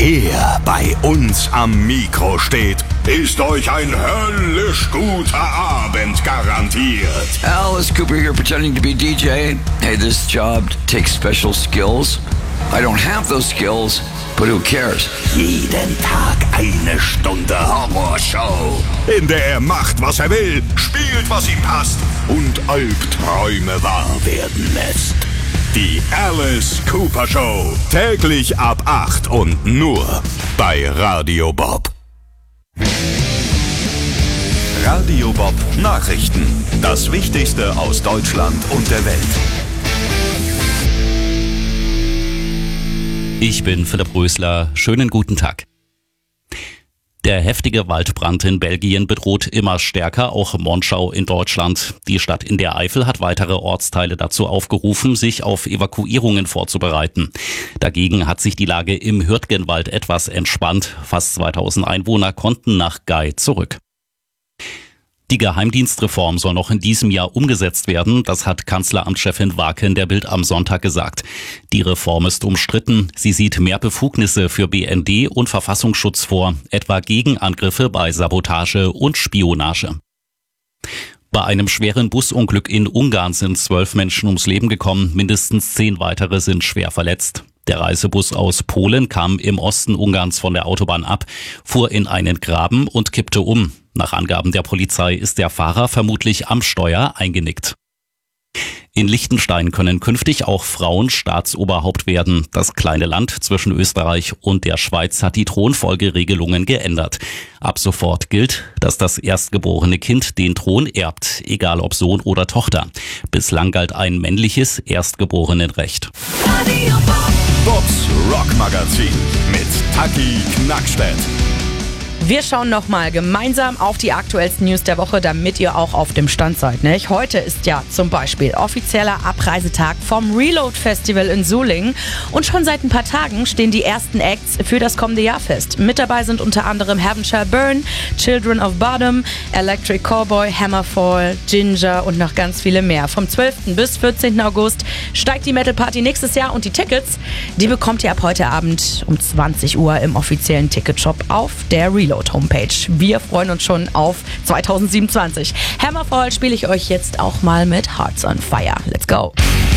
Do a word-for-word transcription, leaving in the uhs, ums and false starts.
er bei uns am Mikro steht, ist euch ein höllisch guter Abend garantiert. Alice Cooper here pretending to be D J. Hey, this job takes special skills. I don't have those skills, but who cares? Jeden Tag eine Stunde Horrorshow, in der er macht, was er will, spielt, was ihm passt und Albträume wahr werden lässt. Die Alice Cooper Show, täglich ab acht und nur bei Radio Bob. Radio Bob Nachrichten. Das Wichtigste aus Deutschland und der Welt. Ich bin Philipp Rösler. Schönen guten Tag. Der heftige Waldbrand in Belgien bedroht immer stärker auch Monschau in Deutschland. Die Stadt in der Eifel hat weitere Ortsteile dazu aufgerufen, sich auf Evakuierungen vorzubereiten. Dagegen hat sich die Lage im Hürtgenwald etwas entspannt. Fast zweitausend Einwohner konnten nach Gei zurück. Die Geheimdienstreform soll noch in diesem Jahr umgesetzt werden, das hat Kanzleramtschefin Waken der Bild am Sonntag gesagt. Die Reform ist umstritten. Sie sieht mehr Befugnisse für B N D und Verfassungsschutz vor, etwa gegen Angriffe bei Sabotage und Spionage. Bei einem schweren Busunglück in Ungarn sind zwölf Menschen ums Leben gekommen, mindestens zehn weitere sind schwer verletzt. Der Reisebus aus Polen kam im Osten Ungarns von der Autobahn ab, fuhr in einen Graben und kippte um. Nach Angaben der Polizei ist der Fahrer vermutlich am Steuer eingenickt. In Liechtenstein können künftig auch Frauen Staatsoberhaupt werden. Das kleine Land zwischen Österreich und der Schweiz hat die Thronfolgeregelungen geändert. Ab sofort gilt, dass das erstgeborene Kind den Thron erbt, egal ob Sohn oder Tochter. Bislang galt ein männliches Erstgeborenenrecht. Bobs Rockmagazin mit Taki Knackstedt. Wir schauen nochmal gemeinsam auf die aktuellsten News der Woche, damit ihr auch auf dem Stand seid. Nicht? Heute ist ja zum Beispiel offizieller Abreisetag vom Reload Festival in Sulingen. Und schon seit ein paar Tagen stehen die ersten Acts für das kommende Jahr fest. Mit dabei sind unter anderem Heaven Burn, Children of Bodom, Electric Cowboy, Hammerfall, Ginger und noch ganz viele mehr. Vom zwölften bis vierzehnten August steigt die Metal Party nächstes Jahr und die Tickets, die bekommt ihr ab heute Abend um zwanzig Uhr im offiziellen Ticketshop auf der Reload Homepage. Wir freuen uns schon auf zwanzig siebenundzwanzig. Hammerfall spiele ich euch jetzt auch mal mit Hearts on Fire. Let's go!